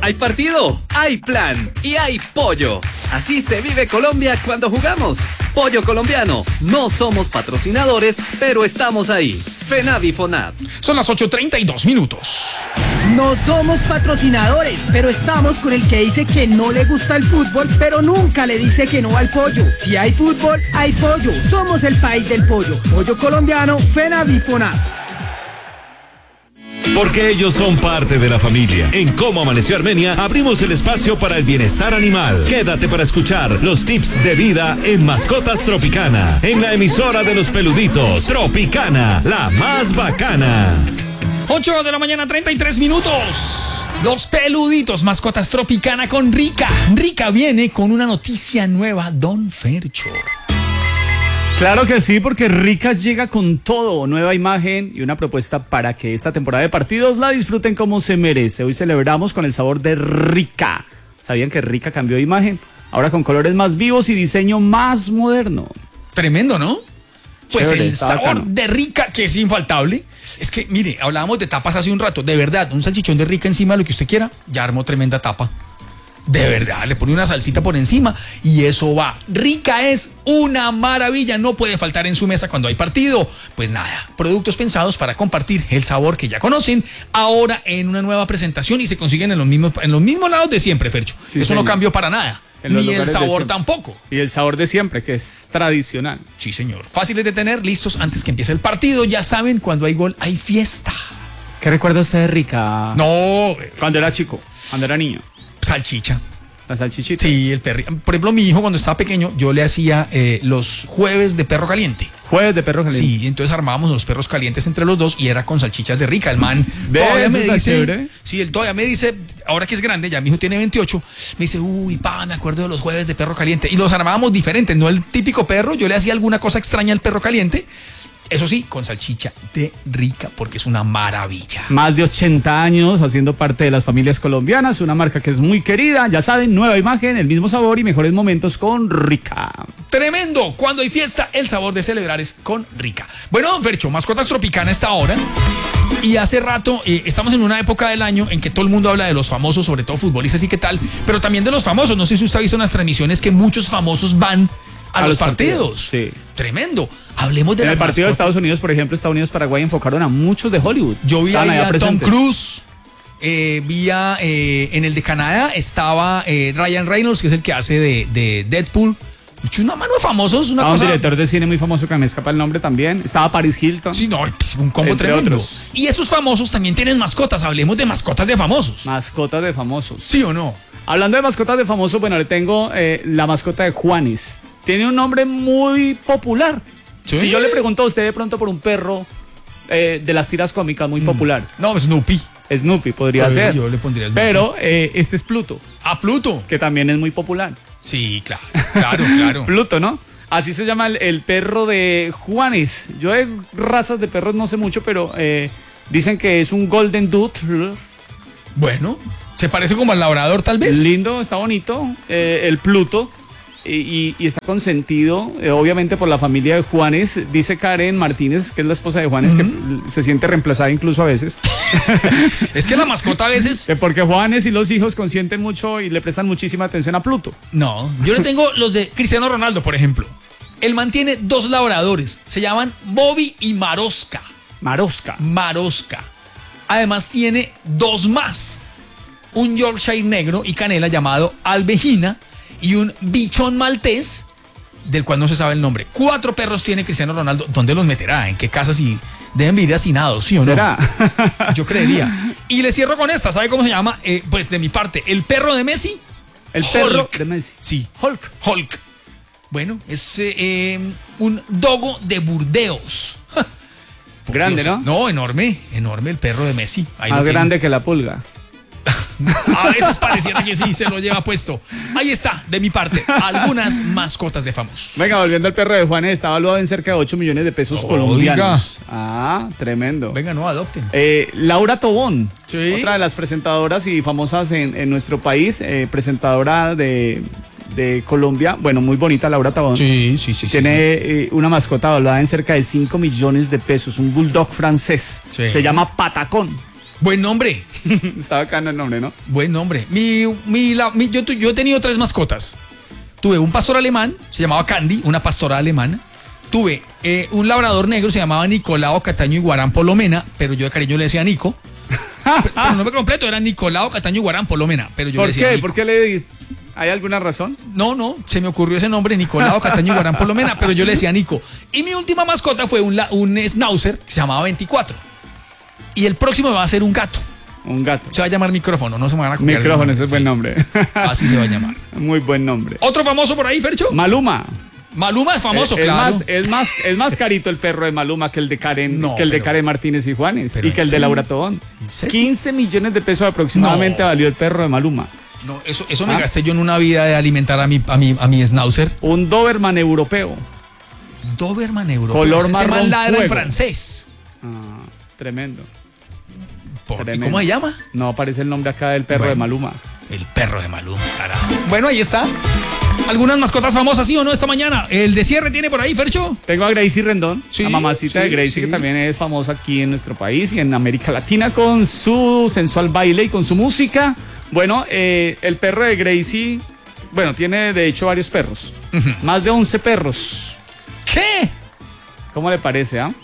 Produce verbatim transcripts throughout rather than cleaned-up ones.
Hay partido, hay plan y hay pollo. Así se vive Colombia cuando jugamos. Pollo colombiano. No somos patrocinadores, pero estamos ahí. FENAVI FONAP. Son las ocho treinta y dos minutos. No somos patrocinadores, pero estamos con el que dice que no le gusta el fútbol, pero nunca le dice que no al pollo. Si hay fútbol, hay pollo. Somos el país del pollo. Pollo colombiano, FENAVI FONAP. Porque ellos son parte de la familia. En Cómo Amaneció Armenia abrimos el espacio para el bienestar animal. Quédate para escuchar los tips de vida en Mascotas Tropicana, en la emisora de los peluditos, Tropicana, la más bacana. ocho de la mañana, treinta y tres minutos. Los peluditos, Mascotas Tropicana con Rica. Rica viene con una noticia nueva, Don Fercho. Claro que sí, porque Ricas llega con todo, nueva imagen y una propuesta para que esta temporada de partidos la disfruten como se merece. Hoy celebramos con el sabor de Rica. ¿Sabían que Rica cambió de imagen? Ahora con colores más vivos y diseño más moderno. Tremendo, ¿no? Pues Chévere, el sabor bacano. de Rica, que es infaltable. Es que, mire, hablábamos de tapas hace un rato. De verdad, un salchichón de Rica encima de lo que usted quiera, ya armó tremenda tapa. De verdad, le pone una salsita por encima y eso va. Rica es una maravilla, no puede faltar en su mesa cuando hay partido. Pues nada, productos pensados para compartir el sabor que ya conocen, ahora en una nueva presentación y se consiguen en los mismos, en los mismos lados de siempre, Fercho. Sí, eso señor. no cambió para nada. En los Ni el lugares de sabor siempre. tampoco. Y el sabor de siempre, que es tradicional. Sí, señor. Fáciles de tener, listos antes que empiece el partido. Ya saben, cuando hay gol, hay fiesta. ¿Qué recuerda usted de Rica? No, Cuando era chico, cuando era niño. salchicha. La salchichita. Sí, el perro. Por ejemplo, mi hijo cuando estaba pequeño, yo le hacía eh, los jueves de perro caliente. Jueves de perro caliente. Sí, entonces armábamos los perros calientes entre los dos y era con salchichas de Rica. El man ¿Ves? todavía me Eso está dice, chévere. sí, él todavía me dice, ahora que es grande, ya mi hijo tiene veintiocho, me dice, uy, pa, me acuerdo de los jueves de perro caliente. Y los armábamos diferentes, no el típico perro, yo le hacía alguna cosa extraña al perro caliente. Eso sí, con salchicha de Rica, porque es una maravilla. Más de ochenta años haciendo parte de las familias colombianas, una marca que es muy querida, ya saben, nueva imagen, el mismo sabor y mejores momentos con Rica. Tremendo, cuando hay fiesta, el sabor de celebrar es con Rica. Bueno, don Fercho, Mascotas Tropicana está ahora. Y hace rato, eh, estamos en una época del año en que todo el mundo habla de los famosos, sobre todo futbolistas y qué tal, pero también de los famosos. No sé si usted ha visto en las transmisiones que muchos famosos van a, A los, los partidos. partidos, sí. Tremendo. Hablemos de En las el partido de mascotas. Estados Unidos, por ejemplo, Estados Unidos-Paraguay enfocaron a muchos de Hollywood. Yo vi Estaban ahí allá a Tom presentes. Cruise. Eh, vi a, eh, en el de Canadá estaba eh, Ryan Reynolds, que es el que hace de, de Deadpool. Mucho, una mano de famosos, una Estaba cosa. un director de cine muy famoso que me escapa el nombre también. Estaba Paris Hilton. Sí, no, un combo Entre tremendo. otros. Y esos famosos también tienen mascotas. Hablemos de mascotas de famosos. Mascotas de famosos. ¿Sí o no? Hablando de mascotas de famosos, bueno, le tengo eh, la mascota de Juanes. Tiene un nombre muy popular. ¿Sí? Si yo le pregunto a usted de pronto por un perro eh, de las tiras cómicas muy popular, No, Snoopy. Snoopy podría Ay, ser. yo le pondría Snoopy. Pero eh, este es Pluto, A Pluto. que también es muy popular. Sí, claro, claro, claro. Pluto, ¿no? Así se llama el, el perro de Juanes. Yo de razas de perros no sé mucho, pero eh, dicen que es un Golden Doodle. Bueno, se parece como al labrador, tal vez. Lindo, está bonito. eh, el Pluto. Y, y- y está consentido, eh, obviamente, por la familia de Juanes. Dice Karen Martínez, que es la esposa de Juanes, que se siente reemplazada incluso a veces. Es que la mascota a veces. Que porque Juanes y los hijos consienten mucho y le prestan muchísima atención a Pluto. No, yo le tengo los de Cristiano Ronaldo, por ejemplo. Él mantiene dos labradores. Se llaman Bobby y Marosca. Marosca. Marosca. Además tiene dos más. Un Yorkshire negro y canela llamado Albejina y un bichón maltés del cual no se sabe el nombre. Cuatro perros tiene Cristiano Ronaldo. ¿Dónde los meterá? ¿En qué casa? Si deben vivir hacinados, ¿sí o no? ¿Será? Yo creería. Y le cierro con esta. ¿Sabe cómo se llama? Eh, pues de mi parte, el perro de Messi. El perro Hulk. de Messi. Sí. Hulk. Hulk. Bueno, es eh, eh, un dogo de Burdeos. Por Grande, Dios, ¿no? No, enorme, enorme el perro de Messi. Ahí Más lo tiene. grande que la pulga. A veces pareciera que sí, se lo lleva puesto. Ahí está, de mi parte, algunas mascotas de famosos. Venga, volviendo al perro de Juanes, está valuado en cerca de ocho millones de pesos Oiga. colombianos. Ah, tremendo. Venga, no, adopten. Eh, Laura Tobón, Sí. otra de las presentadoras y famosas en, en nuestro país, eh, presentadora de, de Colombia, bueno, muy bonita Laura Tobón. Sí, sí, sí. Tiene eh, una mascota valuada en cerca de cinco millones de pesos, un bulldog francés. Sí. Se llama Patacón. Buen nombre. Está bacano el nombre, ¿no? Buen nombre. Mi, mi, la, mi- yo, tu- yo he tenido tres mascotas. Tuve un pastor alemán, se llamaba Candy, una pastora alemana. Tuve eh, un labrador negro, se llamaba Nicolao Cataño Iguarán Polomena, pero yo de cariño le decía Nico. Pero, pero el nombre completo era Nicolao Cataño Iguarán Polomena, pero yo le ¿Por decía qué? Nico. ¿Por qué le dices? ¿Hay alguna razón? No, no, se me ocurrió ese nombre, Nicolao Cataño Iguarán Polomena, pero yo le decía Nico. Y mi última mascota fue un, la- un schnauzer que se llamaba veinticuatro. Y el próximo va a ser un gato. Un gato. Se va a llamar micrófono, no se me van a copiar el Micrófono, nombre, ese es sí. buen nombre. Así se va a llamar. Muy buen nombre. ¿Otro famoso por ahí, Fercho? Maluma. Maluma es famoso, Eh, es claro. Más, es, más, es más carito el perro de Maluma que el de Karen, No, que el de pero- Karen Martínez y Juanes pero y que ¿en el de serio? Laura Tobón. ¿En serio? quince millones de pesos aproximadamente No. valió el perro de Maluma. No, eso, eso me ¿Ah? gasté yo en una vida de alimentar a mi, a mi, a mi schnauzer. Un Doberman europeo. Doberman europeo. Color Ese marrón man ladra en fuego. francés. Ah, tremendo. Por- ¿Y Tremendo. cómo se llama? No aparece el nombre acá del perro Bueno. de Maluma. El perro de Maluma, carajo. Bueno, ahí está. Algunas mascotas famosas, ¿sí o no? Esta mañana. ¿El de cierre tiene por ahí, Fercho? Tengo a Gracie Rendón, Sí, la mamacita sí, de Gracie, sí. que también es famosa aquí en nuestro país y en América Latina con su sensual baile y con su música. Bueno, eh, el perro de Gracie, bueno, tiene de hecho varios perros. Más de once perros. ¿Qué? ¿Cómo le parece, ah?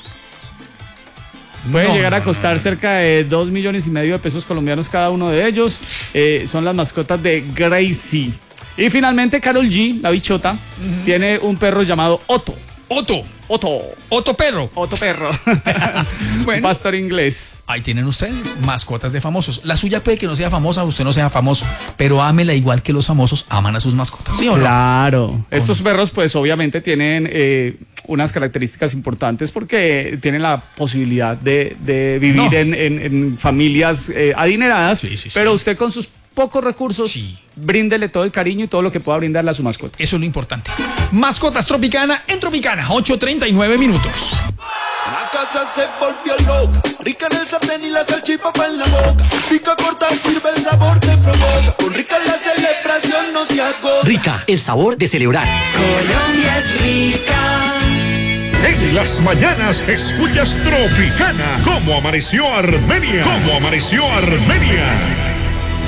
Puede No, llegar a no, costar no, no. cerca de dos millones y medio de pesos colombianos cada uno de ellos. Eh, son las mascotas de Gracie. Y finalmente, Karol G, la bichota, tiene un perro llamado Otto. Otto. Otto. Otto perro. Otto perro. Bueno. Un pastor inglés. Ahí tienen ustedes, mascotas de famosos. La suya puede que no sea famosa, usted no sea famoso, pero ámela igual que los famosos aman a sus mascotas. ¿Sí o no? Claro. Estos perros, pues obviamente tienen eh, unas características importantes porque tienen la posibilidad de, de vivir No. en, en- en familias eh, adineradas, Sí, sí, sí. pero usted con sus pocos recursos, Sí. bríndele todo el cariño y todo lo que pueda brindarle a su mascota. Eso es lo importante. Mascotas Tropicana en Tropicana, ocho treinta y nueve minutos. La casa se volvió loca, rica en el sartén y la salchipapa en la boca. Pica corta, sirve el sabor que provoca. Con rica la celebración no se agota. Rica, el sabor de celebrar. Colombia es rica. En las mañanas escuchas Tropicana. ¿Cómo amaneció Armenia? ¿Cómo amaneció Armenia?